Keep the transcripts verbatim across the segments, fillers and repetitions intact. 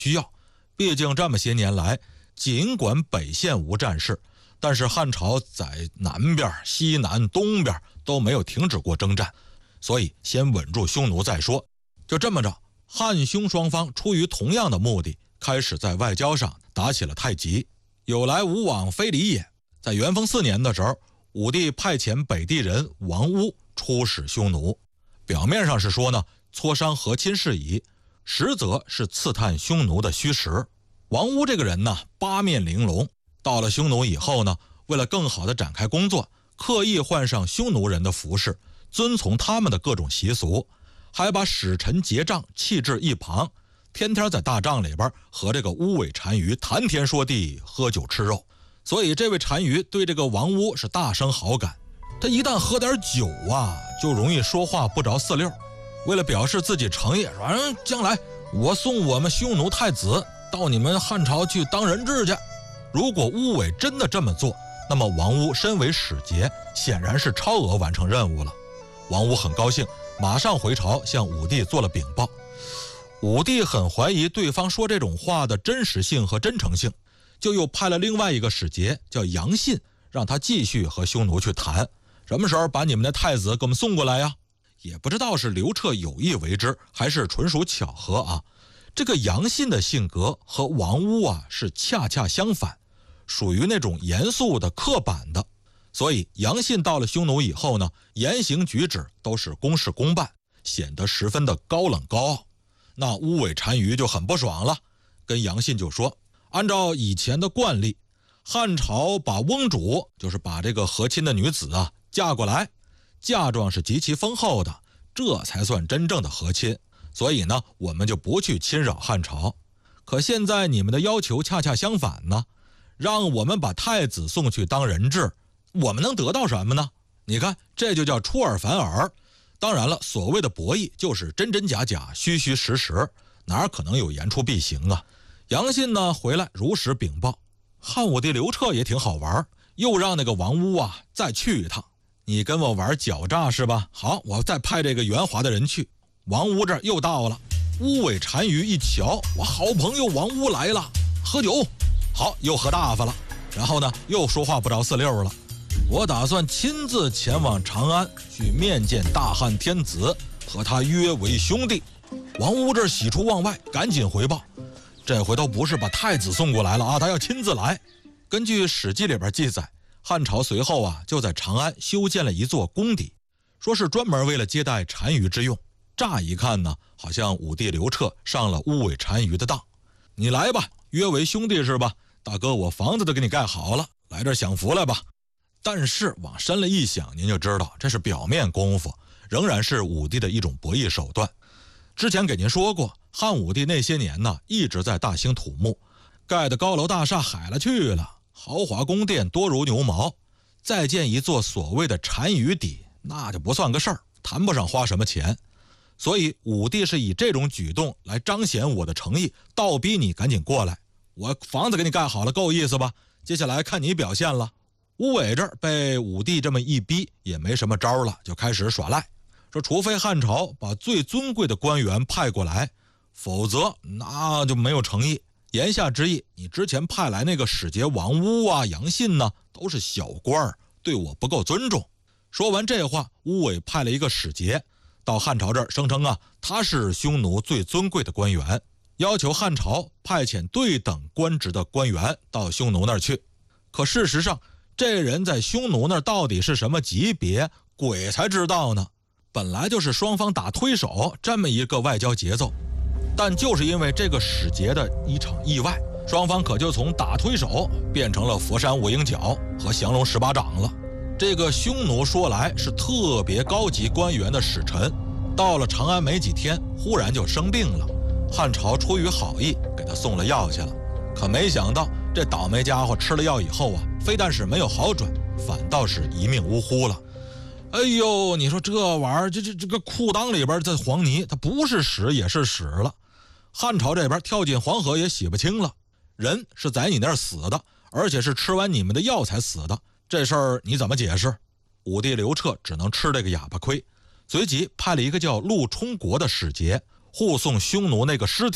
需要。毕竟这么些年来，尽管北线无战事，但是汉朝在南边、西南、东边都没有停止过征战，所以先稳住匈奴再说。就这么着，汉匈双方出于同样的目的，开始在外交上打起了太极。有来无往非礼也。在元丰四年的时候，武帝派遣北地人王屋出使匈奴，表面上是说呢磋商和亲事宜，实则是刺探匈奴的虚实。王屋这个人呢八面玲珑，到了匈奴以后呢，为了更好的展开工作，刻意换上匈奴人的服饰，遵从他们的各种习俗，还把使臣结账弃置一旁，天天在大帐里边和这个乌尾单于谈天说地，喝酒吃肉。所以这位单于对这个王屋是大生好感。他一旦喝点酒啊，就容易说话不着四六。为了表示自己诚意，说嗯，将来我送我们匈奴太子到你们汉朝去当人质去。如果乌尾真的这么做，那么王屋身为使节，显然是超额完成任务了。王屋很高兴，马上回朝向武帝做了禀报。武帝很怀疑对方说这种话的真实性和真诚性，就又派了另外一个使节叫杨信，让他继续和匈奴去谈，什么时候把你们的太子给我们送过来呀？也不知道是刘彻有意为之，还是纯属巧合啊。这个杨信的性格和王屋啊是恰恰相反，属于那种严肃的刻板的。所以杨信到了匈奴以后呢，言行举止都是公事公办，显得十分的高冷高傲。那乌尾单于就很不爽了，跟杨信就说，按照以前的惯例，汉朝把翁主，就是把这个和亲的女子啊嫁过来，嫁妆是极其丰厚的，这才算真正的和亲。所以呢，我们就不去侵扰汉朝。可现在你们的要求恰恰相反呢，让我们把太子送去当人质，我们能得到什么呢？你看，这就叫出尔反尔。当然了，所谓的博弈就是真真假假，虚虚实实，哪可能有言出必行啊？杨信呢回来如实禀报。汉武帝刘彻也挺好玩，又让那个王屋啊再去一趟。你跟我玩狡诈是吧？好，我再派这个圆滑的人去。王屋这儿又到了，乌尾单于一瞧，我好朋友王屋来了，喝酒。好，又喝大发了，然后呢又说话不着四六了。我打算亲自前往长安去面见大汉天子，和他约为兄弟。王屋这喜出望外，赶紧回报，这回头不是把太子送过来了啊，他要亲自来。根据史记里边记载，汉朝随后啊就在长安修建了一座宫邸，说是专门为了接待单于之用。乍一看呢，好像武帝刘彻上了乌尾单于的当。你来吧，约为兄弟是吧？大哥，我房子都给你盖好了，来这儿享福来吧。但是往深了一想，您就知道这是表面功夫，仍然是武帝的一种博弈手段。之前给您说过，汉武帝那些年呢一直在大兴土木，盖的高楼大厦海了去了，豪华宫殿多如牛毛，再建一座所谓的单于邸，那就不算个事儿，谈不上花什么钱。所以武帝是以这种举动来彰显我的诚意，倒逼你赶紧过来，我房子给你盖好了，够意思吧？接下来看你表现了。乌尾这儿被武帝这么一逼，也没什么招了，就开始耍赖，说除非汉朝把最尊贵的官员派过来，否则那就没有诚意。言下之意，你之前派来那个使节王屋啊、杨信呢，都是小官，对我不够尊重。说完这话，乌尾派了一个使节到汉朝这儿，声称啊他是匈奴最尊贵的官员，要求汉朝派遣对等官职的官员到匈奴那儿去。可事实上，这人在匈奴那儿到底是什么级别，鬼才知道呢。本来就是双方打推手这么一个外交节奏，但就是因为这个使节的一场意外，双方可就从打推手变成了佛山无影脚和降龙十八掌了。这个匈奴说来是特别高级官员的使臣，到了长安没几天，忽然就生病了。汉朝出于好意给他送了药去了，可没想到这倒霉家伙吃了药以后啊，非但是没有好转，反倒是一命呜呼了。哎呦，你说这玩意儿，这这这个裤裆里边这黄泥，它不是屎也是屎了。汉朝这边跳进黄河也洗不清了，人是在你那儿死的，而且是吃完你们的药才死的，这事儿你怎么解释？武帝刘彻只能吃这个哑巴亏，随即派了一个叫陆冲国的使节护送匈奴那个尸体，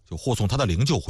就护送他的灵柩回